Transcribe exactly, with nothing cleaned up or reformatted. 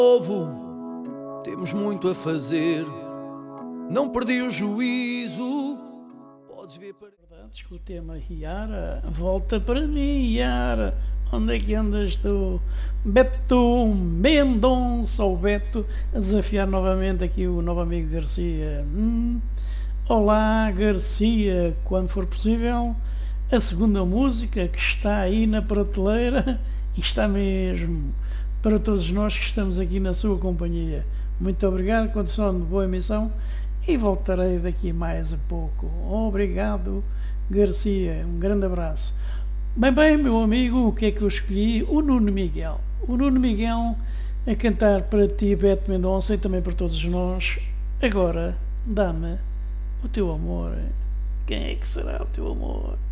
Novo, temos muito a fazer. Não perdi o juízo. Podes ver para... Verdades que o tema Yara volta para mim, Yara. Onde é que andas tu? Beto Mendonça, ou Beto, a desafiar novamente aqui o novo amigo Garcia. Hum. Olá, Garcia, quando for possível, a segunda música que está aí na prateleira, e está mesmo, para todos nós que estamos aqui na sua companhia. Muito obrigado, continuação de boa emissão, e voltarei daqui mais a pouco. Obrigado, Garcia, um grande abraço. Bem, bem, meu amigo, o que é que eu escolhi? O Nuno Miguel. O Nuno Miguel a cantar para ti, Beto Mendonça, e também para todos nós. Agora, dá-me o teu amor. Quem é que será o teu amor?